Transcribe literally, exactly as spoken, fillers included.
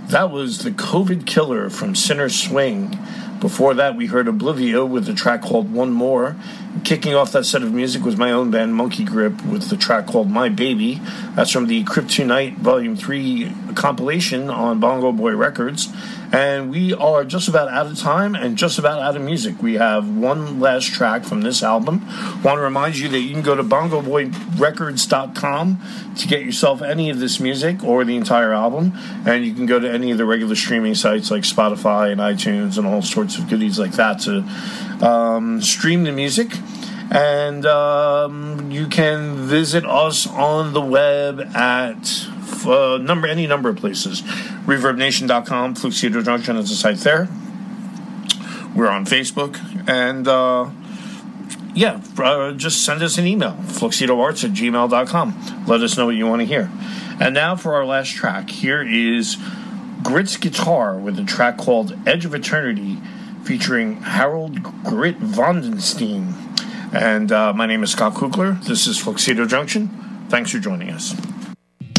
That was the COVID Killer from Sinner Swing. Before that, we heard Oblivio with a track called One More. Kicking off that set of music was my own band, Monkey Grip, with the track called My Baby. That's from the Kryptonite Volume three compilation on Bongo Boy Records. And we are just about out of time and just about out of music. We have one last track from this album. Want to remind you that you can go to bongo boy records dot com to get yourself any of this music or the entire album. And you can go to any of the regular streaming sites like Spotify and iTunes and all sorts of goodies like that to um, stream the music. And um, you can visit us on the web at uh, number any number of places. reverb nation dot com, Flux Theater Junction is the site there. We're on Facebook. And, uh, yeah, uh, just send us an email, fluxidoarts at gmail dot com. Let us know what you want to hear. And now for our last track. Here is Grit's guitar with a track called Edge of Eternity featuring Harold Grit Vondenstein. And uh, my name is Scott Kugler. This is Fluxido Junction. Thanks for joining us.